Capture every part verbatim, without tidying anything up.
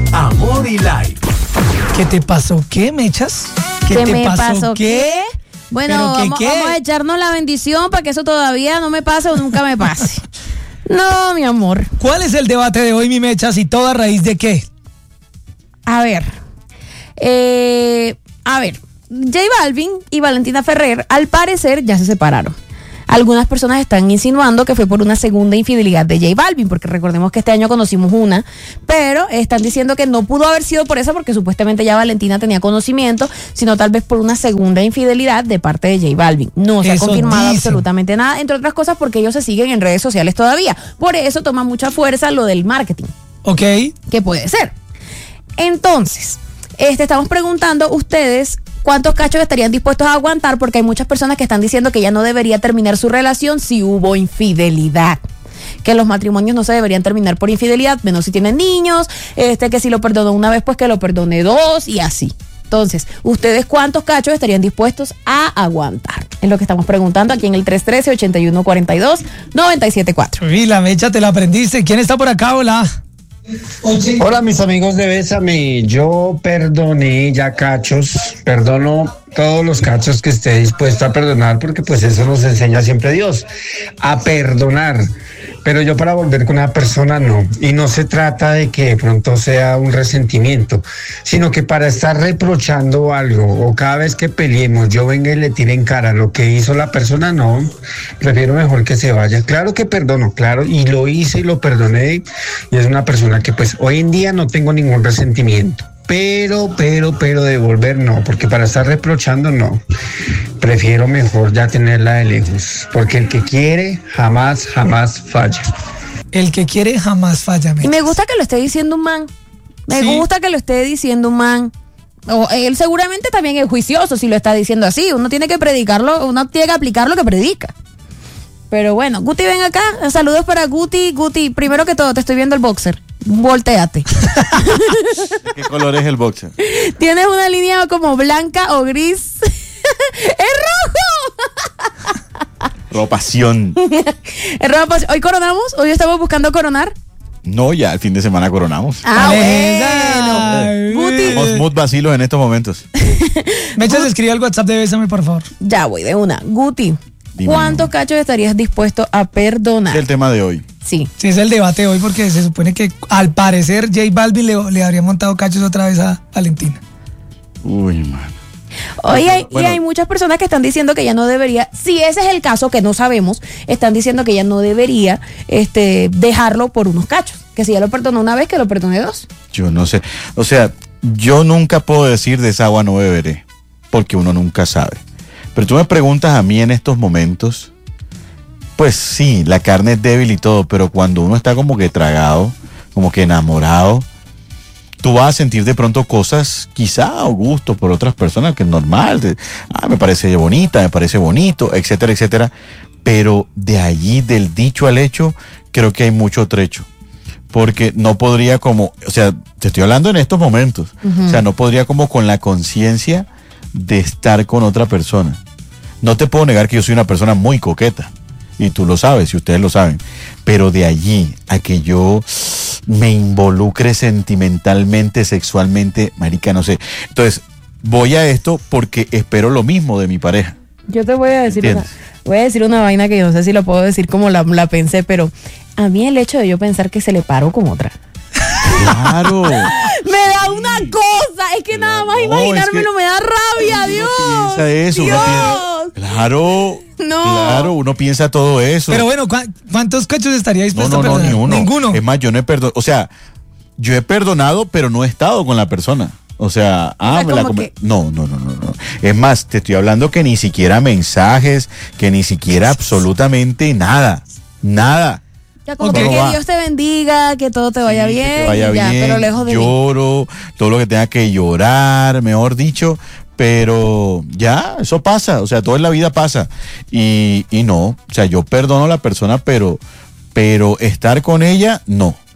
Amor y Light. ¿Qué te pasó qué, Mechas? ¿Qué, ¿Qué te me pasó, pasó qué? qué? Bueno, ¿Pero qué, vamos, qué? vamos a echarnos la bendición para que eso todavía no me pase o nunca me pase. No, mi amor. ¿Cuál es el debate de hoy, mi Mechas? ¿Y todo a raíz de qué? A ver. Eh, a ver. J Balvin y Valentina Ferrer, al parecer, ya se separaron. Algunas personas están insinuando que fue por una segunda infidelidad de J Balvin, porque recordemos que este año conocimos una, pero están diciendo que no pudo haber sido por esa, porque supuestamente ya Valentina tenía conocimiento, sino tal vez por una segunda infidelidad de parte de J Balvin. No se Eso ha confirmado dicen. absolutamente nada, entre otras cosas porque ellos se siguen en redes sociales todavía. Por eso toma mucha fuerza lo del marketing. Ok. Que puede ser. Entonces, este, estamos preguntando ustedes cuántos cachos estarían dispuestos a aguantar, porque hay muchas personas que están diciendo que ya no debería terminar su relación si hubo infidelidad. Que los matrimonios no se deberían terminar por infidelidad, menos si tienen niños, este, que si lo perdonó una vez, pues que lo perdone dos y así. Entonces, ¿ustedes cuántos cachos estarían dispuestos a aguantar? Es lo que estamos preguntando aquí en el tres uno tres, ocho uno cuatro dos, nueve siete cuatro. Uy, la Mecha te la aprendiste. ¿Quién está por acá? Hola. Hola mis amigos de Bésame, yo perdoné ya cachos, perdono todos los cachos que esté dispuesto a perdonar, porque pues eso nos enseña siempre Dios, a perdonar, pero yo para volver con una persona no, y no se trata de que de pronto sea un resentimiento, sino que para estar reprochando algo, o cada vez que peleemos yo venga y le tire en cara lo que hizo la persona, no, prefiero mejor que se vaya. Claro que perdono, claro, y lo hice y lo perdoné, y es una persona que pues hoy en día no tengo ningún resentimiento. Pero, pero, pero de volver no, porque para estar reprochando no. Prefiero mejor ya tenerla de lejos, porque el que quiere jamás, jamás falla. El que quiere jamás falla, Y Mechas. me gusta que lo esté diciendo un man. Me Sí. gusta que lo esté diciendo un man. O él seguramente también es juicioso si lo está diciendo así. Uno tiene que predicarlo, uno tiene que aplicar lo que predica. Pero bueno, Guti, ven acá. Saludos para Guti. Guti, primero que todo, te estoy viendo el boxer. Voltéate. ¿De qué color es el boxer? Tienes una línea como blanca o gris. ¡Es rojo! Ropación. Es rojo. Hoy coronamos. Hoy estamos buscando coronar. No, ya el fin de semana coronamos. Ah, Ay, bueno. Guti. Somos mood vacilos en estos momentos. Mechas, escribe al WhatsApp de Bésame, por favor. Ya voy de una. Guti, Dime, ¿cuántos mi cachos estarías dispuesto a perdonar? Es el tema de hoy. Sí. Sí, es el debate hoy porque se supone que al parecer J Balvin le, le habría montado cachos otra vez a Valentina. Uy, man. Hoy hay, Bueno. y hay muchas personas que están diciendo que ya no debería, si ese es el caso, que no sabemos, están diciendo que ya no debería este, dejarlo por unos cachos. Que si ya lo perdonó una vez, que lo perdone dos. Yo no sé. O sea, yo nunca puedo decir de esa agua no beberé, porque uno nunca sabe. Pero tú me preguntas a mí en estos momentos, pues sí, la carne es débil y todo, pero cuando uno está como que tragado, como que enamorado, tú vas a sentir de pronto cosas, quizá, o gustos por otras personas, que es normal. De, ah, me parece bonita, me parece bonito, etcétera, etcétera. Pero de allí, del dicho al hecho, creo que hay mucho trecho. Porque no podría como, o sea, te estoy hablando en estos momentos, uh-huh. O sea, no podría como con la conciencia de estar con otra persona. No te puedo negar que yo soy una persona muy coqueta, y tú lo sabes, y ustedes lo saben, pero de allí a que yo me involucre sentimentalmente, sexualmente, marica, no sé. Entonces, voy a esto porque espero lo mismo de mi pareja. Yo te voy a decir una, voy a decir una vaina que no sé si lo puedo decir como la, la pensé, pero a mí el hecho de yo pensar que se le paró con otra. Claro. Me da una cosa, es que nada más No, imaginármelo es que me da rabia, uno Dios. piensa eso, Dios. Uno piensa, claro, No. claro, uno piensa todo eso. Pero bueno, ¿cu- ¿cuántos cachos estaría no, dispuesto no, a no, perdonar? ni uno. Ninguno. Es más, yo no he perdonado, o sea, yo he perdonado, pero no he estado con la persona. O sea, ah, sea, me la como come. que- No, no, no, no, no. Es más, te estoy hablando que ni siquiera mensajes, que ni siquiera absolutamente nada. Nada. Ya como Ok. que, No que va. Dios te bendiga, que todo te vaya Sí, bien, que te vaya y ya, bien, pero lejos de mí. lloro, todo lo que tenga que llorar, mejor dicho, pero ya, eso pasa, o sea, todo en la vida pasa. Y, y no, o sea, yo perdono a la persona, pero, pero estar con ella, no.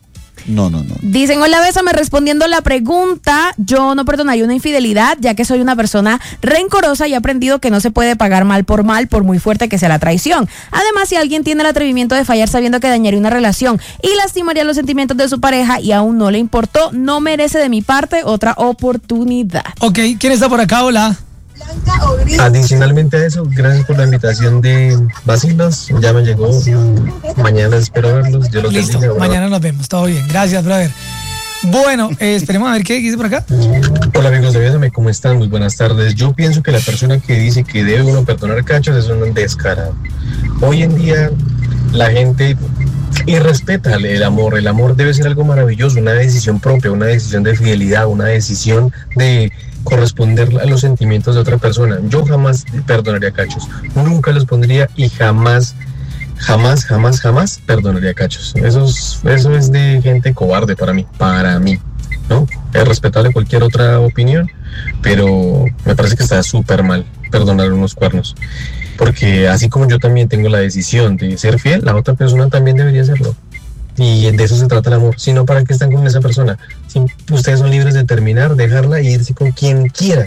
No, no, no. Dicen, hola, bésame, respondiendo la pregunta, yo no perdonaría una infidelidad, ya que soy una persona rencorosa y he aprendido que no se puede pagar mal por mal, por muy fuerte que sea la traición. Además, si alguien tiene el atrevimiento de fallar sabiendo que dañaría una relación y lastimaría los sentimientos de su pareja y aún no le importó, no merece de mi parte otra oportunidad. Ok, ¿quién está por acá? Hola. Adicionalmente a eso, gracias por la invitación de Vacilos. Ya me llegó. Mañana espero verlos. Yo los Listo, bendiga, mañana nos vemos. Todo bien. Gracias, brother. Bueno, eh, esperemos a ver qué dice por acá. Hola amigos de Bésame, ¿cómo están? Muy buenas tardes. Yo pienso que la persona que dice que debe uno perdonar cachos es un descarado. Hoy en día la gente irrespeta el amor. El amor debe ser algo maravilloso, una decisión propia, una decisión de fidelidad, una decisión de corresponder a los sentimientos de otra persona. Yo jamás perdonaría cachos, nunca los pondría y jamás, jamás, jamás, jamás perdonaría cachos. Eso es, eso es de gente cobarde para mí, para mí, ¿no? Es respetable cualquier otra opinión, pero me parece que está súper mal perdonar unos cuernos, porque así como yo también tengo la decisión de ser fiel, la otra persona también debería hacerlo. Y de eso se trata el amor. Si no, ¿para qué están con esa persona? Si ustedes son libres de terminar, dejarla e irse con quien quiera.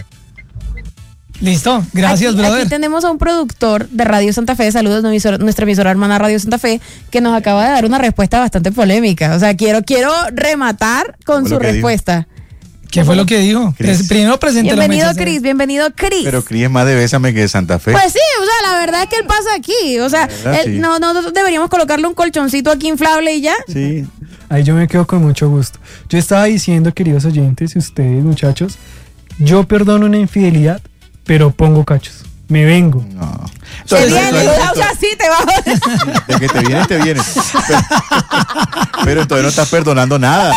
Listo, gracias, aquí, brother. Aquí tenemos a un productor de Radio Santa Fe, saludos a nuestra, nuestra emisora hermana Radio Santa Fe, que nos acaba de dar una respuesta bastante polémica. O sea, quiero, quiero rematar con su respuesta. Dijo? ¿Qué fue lo que dijo? Chris. Primero presente la Bienvenido, Cris, bienvenido, Cris. Pero Cris es más de Bésame que de Santa Fe. Pues sí, o sea, la verdad es que él pasa aquí. O sea, verdad, él, sí. no, no deberíamos colocarle un colchoncito aquí inflable y ya. Sí. Ahí yo me quedo con mucho gusto. Yo estaba diciendo, queridos oyentes y ustedes, muchachos, yo perdono una infidelidad, pero pongo cachos. Me vengo. No. Te vienes, o sea, sí te vas. De que te vienes, te vienes. Pero, pero entonces no estás perdonando nada.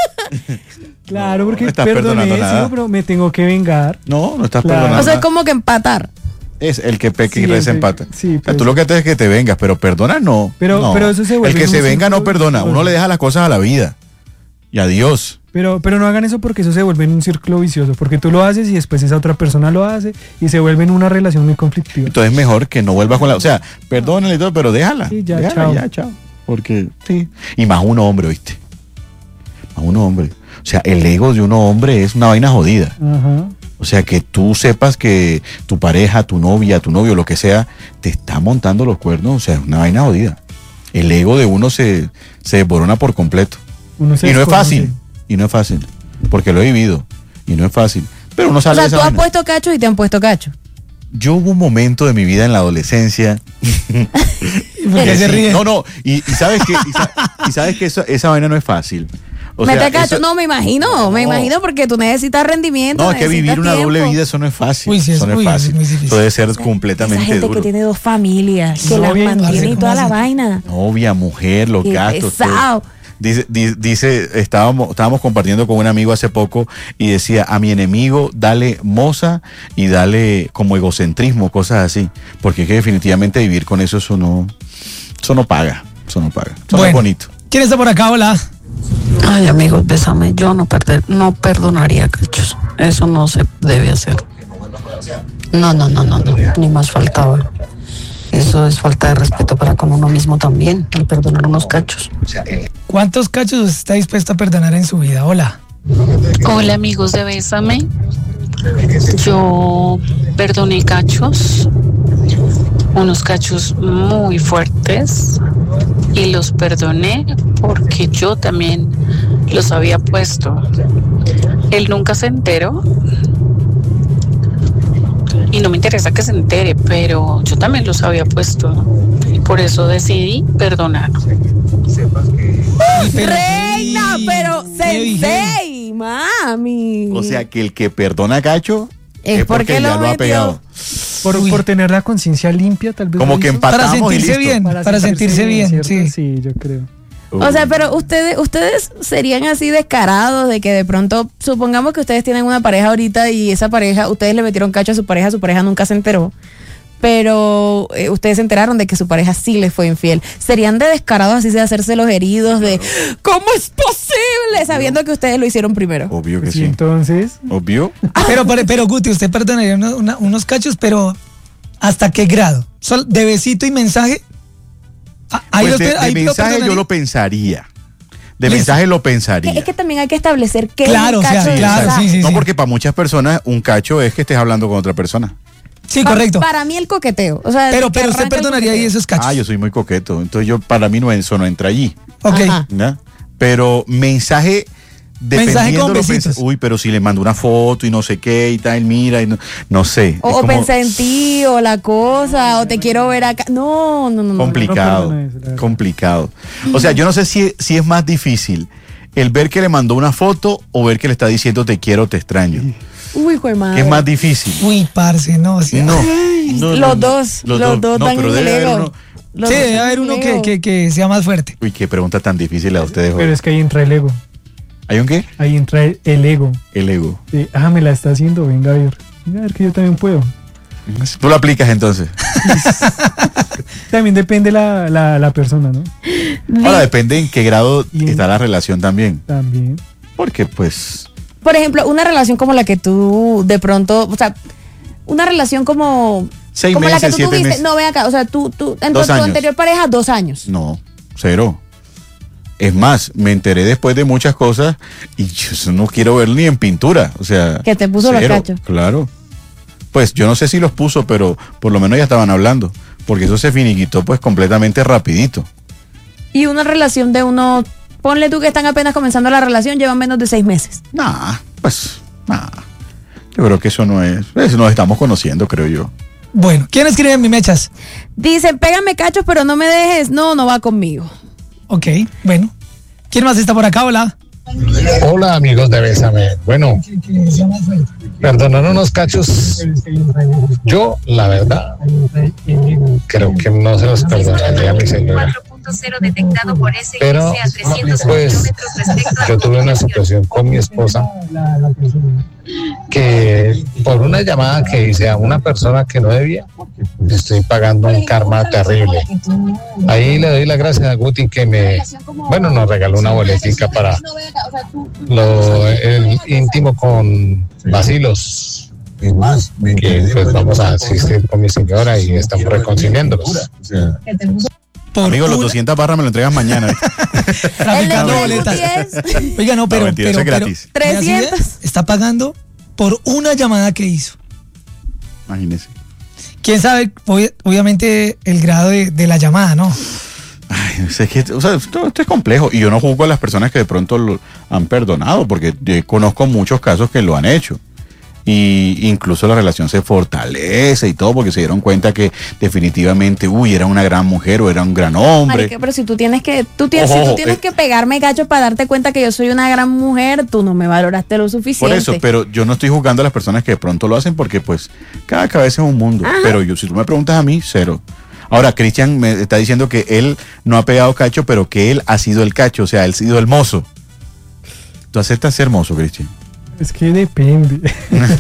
Claro, porque no estás perdoné, perdonando nada. sí, pero me tengo que vengar. No, no estás Claro. perdonando O sea, es nada. como que empatar. Es el que peca y Sí, reza el- empata. sí, O sea, pues. tú lo que haces es que te vengas, pero perdonar no. Pero- no. pero eso se El vuelve que un se venga no círculo perdona. vicioso. Uno le deja las cosas a la vida. Y adiós. Pero, pero no hagan eso porque eso se vuelve en un círculo vicioso. Porque tú lo haces y después esa otra persona lo hace y se vuelve en una relación muy conflictiva. Entonces es mejor que no vuelvas con la... O sea, perdónale y todo, pero déjala. Sí, ya, déjala, chao. ya, chao. Porque, sí. Y más un hombre, ¿oíste? Más un hombre. O sea, el ego de un hombre es una vaina jodida. Ajá. O sea, que tú sepas que tu pareja, tu novia, tu novio, lo que sea, te está montando los cuernos. O sea, es una vaina jodida. El ego de uno se, se desborona por completo. Uno se Y no es desconoce. fácil. Y no es fácil. Porque lo he vivido. Y no es fácil. Pero uno O sale sea, de esa tú has vaina. puesto cachos y te han puesto cachos. Yo hubo un momento de mi vida en la adolescencia. ¿Por qué se Sí, ríe? No, no, y, y sabes que, y, sa- y sabes que esa, esa vaina no es fácil. O Mete sea, cachos. eso- No, me imagino, me No. imagino porque tú necesitas rendimiento. no, es que necesitas vivir una tiempo. doble vida, eso no es fácil. Uy, sí, eso es- no es uy, fácil. es muy difícil. Eso debe ser Esa completamente gente duro. que tiene dos familias, que No, las bien, mantiene y ¿cómo toda la así? vaina. Novia, mujer, los Qué gastos. pesado. todo. Dice, di- dice estábamos, estábamos compartiendo con un amigo hace poco y decía, a mi enemigo dale moza y dale como egocentrismo, cosas así. Porque es que definitivamente vivir con eso, eso no, eso no paga. Eso no paga. Eso no es Bueno. bonito. ¿Quién está por acá? Hola. Ay, amigos, bésame. Yo no, perder, no perdonaría cachos. Eso no se debe hacer. No, no, no, no, no. Ni más faltaba. Eso es falta de respeto para con uno mismo también, el perdonar unos cachos. ¿Cuántos cachos está dispuesto a perdonar en su vida? Hola. Hola amigos de Bésame, yo perdoné cachos, unos cachos muy fuertes y los perdoné porque yo también los había puesto. Él nunca se enteró y no me interesa que se entere, pero yo también los había puesto y por eso decidí perdonar. Reina, pero Qué vigente. sensei, mami. O sea, que el que perdona cacho Es porque lo ya lo ha metió. pegado. Por, Uy. por tener la conciencia limpia, tal vez. Como lo que hizo. empatamos Para y sentirse listo. bien. Para sentirse bien, ¿cierto? sí. Sí, yo creo. O sea, pero ustedes, ustedes serían así descarados de que de pronto, supongamos que ustedes tienen una pareja ahorita y esa pareja, ustedes le metieron cacho a su pareja, su pareja nunca se enteró, pero eh, ustedes se enteraron de que su pareja sí les fue infiel. ¿Serían de descarados así de hacerse los heridos de ¿cómo es posible? Sabiendo que ustedes lo hicieron primero. Obvio que Pues, y sí. entonces, Obvio. Pero, pero, pero, Guti, usted perdonaría uno- una- unos cachos, pero ¿hasta qué grado? ¿Sol- ¿De besito y mensaje? Ah, ahí Pues lo- de, de ahí lo mensaje yo perdonaría. lo pensaría. De Les- mensaje lo pensaría. Que- es que también hay que establecer qué Claro, es o un sea, cacho de claro, mensaje. sí, sí, no, sí. porque para muchas personas un cacho es que estés hablando con otra persona. Sí, Pa- correcto. Para mí el coqueteo. O sea, Pero, que pero usted arranca el perdonaría ahí coqueteo. esos cachos. Ah, yo soy muy coqueto. Entonces yo, para mí no, eso no entra allí. Ok. Ajá. ¿Ya? Pero mensaje... Mensaje dependiendo con lo besitos. pens- Uy, pero si le mando una foto y no sé qué y tal, mira, y no, no sé. O, es o como pensé en ti, o la cosa, o te quiero ver acá. No, no, no. no. complicado, No perdono eso, la verdad. complicado. O sea, yo no sé si, si es más difícil el ver que le mandó una foto o ver que le está diciendo te quiero, te extraño. Uy, hijo de madre. ¿Qué es más difícil? Uy, parce, no. Sí, No, no, Los no, dos, los dos No, dan pero en debe el haber ego. uno- Los Sí, dos debe dan haber en el uno que, ego. que, que sea más fuerte. Uy, qué pregunta tan difícil a ustedes. Pero hoy. es que ahí entra el ego. ¿Hay un qué? Ahí entra el, el ego. El ego. De, ah, me la está haciendo, venga a ver. Venga a ver que yo también puedo. Tú lo aplicas entonces. También depende la, la, la persona, ¿no? Ahora depende en qué grado Y- está la relación también. También. Porque pues... Por ejemplo, una relación como la que tú de pronto, o sea, una relación como Seis como la meses, que tú siete tuviste, meses. no ve acá, o sea, tú tú en tu, Dos tu años. anterior pareja dos años. No, cero. Es más, me enteré después de muchas cosas y yo eso no quiero ver ni en pintura. O sea, Que te puso los cero, cachos. Claro. Pues yo no sé si los puso, pero por lo menos ya estaban hablando. Porque eso se finiquitó pues completamente rapidito. Y una relación de uno, ponle tú que están apenas comenzando la relación, llevan menos de seis meses. Nah, pues, nah. Yo creo que eso no es. Eso nos estamos conociendo, creo yo. Bueno, ¿quién escribe en mi mechas? Dicen, pégame cachos, pero no me dejes. No, no va conmigo. Ok, bueno. ¿Quién más está por acá? Hola. Hola amigos de Bésame. Bueno, perdonar unos cachos. Yo, la verdad, creo que no se los perdonaría a mi señora. Pero, pues, yo tuve una situación con mi esposa que por una llamada que hice a una persona que no debía, estoy pagando un karma terrible. Ahí le doy las gracias a Guti que me, bueno, nos regaló una boletica para lo el íntimo con vacilos. Que pues vamos a asistir con mi señora y estamos reconciliándonos. Por Amigo, los una- doscientas barras me lo entregas mañana. traficando El de boletas. Guti es Oiga, no, pero, mentira, pero, eso es pero, gratis. mira, ¿sí ve? trescientos. Está pagando por una llamada que hizo. Imagínese. ¿Quién sabe? Obvi- obviamente el grado de, de la llamada, ¿no? Ay, es que, o sea, esto, esto es complejo. Y yo no juzgo a las personas que de pronto lo han perdonado, porque yo conozco muchos casos que lo han hecho. Y incluso la relación se fortalece y todo, porque se dieron cuenta que definitivamente, uy, era una gran mujer o era un gran hombre. Marica, pero si tú tienes que, tú tienes, Ojo, si tú ojo, tienes eh. que pegarme cachos para darte cuenta que yo soy una gran mujer, tú no me valoraste lo Por suficiente. eso, pero yo no estoy juzgando a las personas que de pronto lo hacen porque pues cada cabeza es un mundo. Pero yo, si tú me preguntas a mí, cero. Ahora, Cristian me está diciendo que él no ha pegado cacho, pero que él ha sido el cacho, o sea, él ha sido el mozo. ¿Tú aceptas ser mozo, Cristian? Es que depende.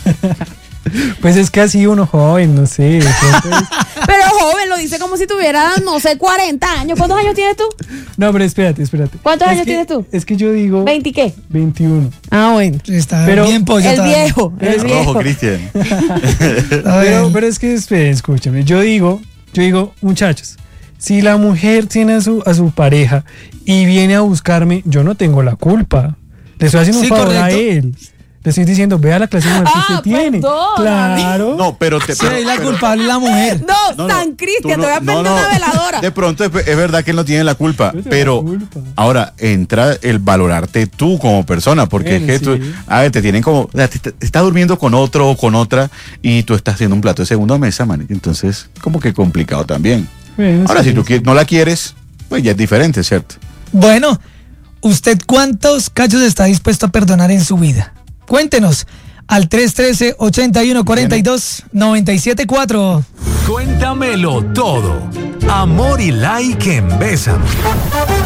Pues es que así uno joven, no sé. de pronto es- Pero joven, lo dice como si tuviera, no sé, cuarenta años. ¿Cuántos años tienes tú? No, pero espérate, espérate. ¿Cuántos Es años que- tienes tú? Es que yo digo ¿veinte qué? veintiuno. Ah, bueno. Está Pero bien pollo El todavía. viejo, el Rojo, viejo. Cristian. A ver. Pero, pero es que esperen, escúchame. Yo digo, yo digo, muchachos, si la mujer tiene a su, a su pareja y viene a buscarme, yo no tengo la culpa. Le estoy haciendo Sí, un favor a correcto. él. Le estoy diciendo, vea la clase de mujer que Ah, usted tiene. perdóname. Claro. No, pero te Sí, pero- ahí la pero- culpable es la mujer. No, No, no, San tú Cristian, no- te voy a no, prender no. una veladora. De pronto es, es verdad que él no tiene la culpa, Yo tengo pero la culpa. ahora entra el valorarte tú como persona, porque Bueno, es que tú, sí. a ver, te tienen como, o sea, te, te- estás durmiendo con otro o con otra y tú estás haciendo un plato de segunda mesa, man. Entonces, como que complicado también. Bueno, Ahora, sí, si tú sí. quieres- no la quieres, pues ya es diferente, ¿cierto? Bueno, ¿usted cuántos cachos está dispuesto a perdonar en su vida? Cuéntenos al tres uno tres, ocho uno cuatro dos, nueve siete cuatro. Cuéntamelo todo. Amor y like en Bésame.